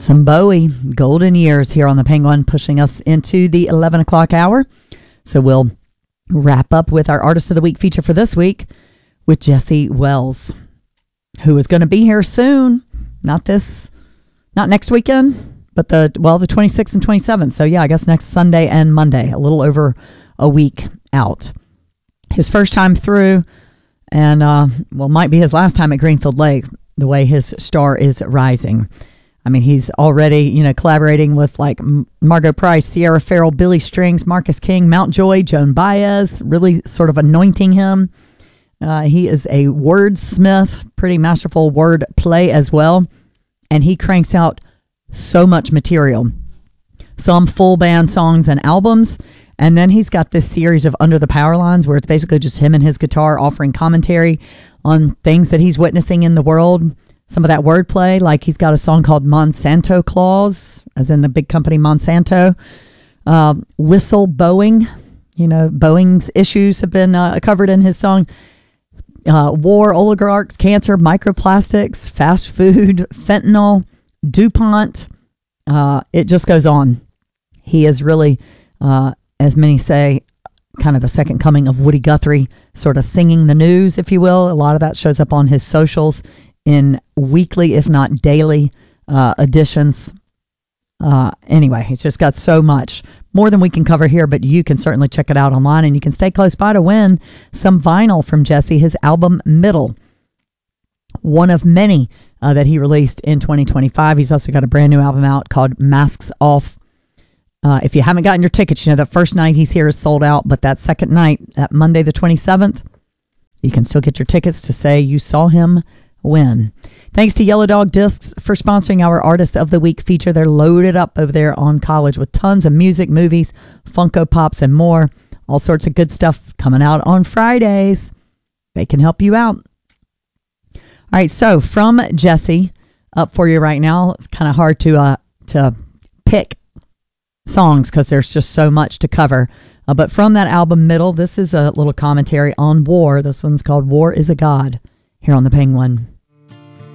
Some Bowie, Golden Years here on the Penguin, pushing us into the 11 o'clock hour. So we'll wrap up with our Artist of the Week feature for this week with Jesse Wells, who is going to be here soon. Not next weekend, but the 26th and 27th. So yeah, I guess next Sunday and Monday, a little over a week out. His first time through, and might be his last time at Greenfield Lake, the way his star is rising. I mean, he's already, collaborating with like Margot Price, Sierra Farrell, Billy Strings, Marcus King, Mountjoy, Joan Baez, really sort of anointing him. He is a wordsmith, pretty masterful word play as well. And he cranks out so much material. Some full band songs and albums. And then he's got this series of Under the Power Lines where it's basically just him and his guitar offering commentary on things that he's witnessing in the world. Some of that wordplay, like he's got a song called Monsanto Claus, as in the big company Monsanto. Whistle Boeing, Boeing's issues have been covered in his song. War, oligarchs, cancer, microplastics, fast food, fentanyl, DuPont. It just goes on. He is really, as many say, kind of the second coming of Woody Guthrie, sort of singing the news, if you will. A lot of that shows up on his socials in weekly, if not daily, editions. Anyway, he's just got so much more than we can cover here, but you can certainly check it out online, and you can stay close by to win some vinyl from Jesse, his album Middle, one of many that he released in 2025. He's also got a brand new album out called Masks Off. If you haven't gotten your tickets, the first night he's here is sold out, but that second night, that Monday the 27th, you can still get your tickets to say you saw him win. Thanks to Yellow Dog Discs for sponsoring our Artist of the Week feature. They're loaded up over there on College with tons of music, movies, Funko Pops, and more. All sorts of good stuff coming out on Fridays. They can help you out. All right, so from Jesse, up for you right now. It's kind of hard to pick songs because there's just so much to cover. But from that album Middle, this is a little commentary on war. This one's called War is a God here on the Penguin.